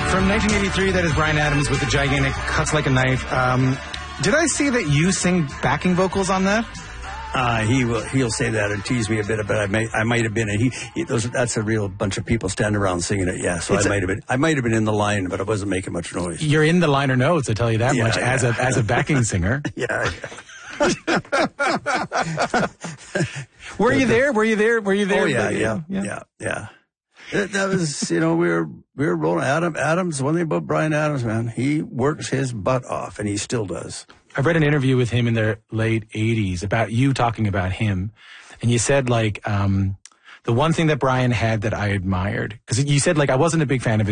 From 1983, that is Bryan Adams with the gigantic Cuts Like a Knife. Did I see that you sing backing vocals on that? He'll say that and tease me a bit, but I might have been. That's a real bunch of people standing around singing it. Yeah, so I might have been in the line, but I wasn't making much noise. You're in the liner notes, I tell you that much. Yeah. As a backing singer. Yeah. Were you there? Oh yeah. That was, we were rolling. Adams, one thing about Bryan Adams, man, he works his butt off, and he still does. I read an interview with him in the late 80s about you talking about him. And you said, the one thing that Bryan had that I admired, because you said, I wasn't a big fan of his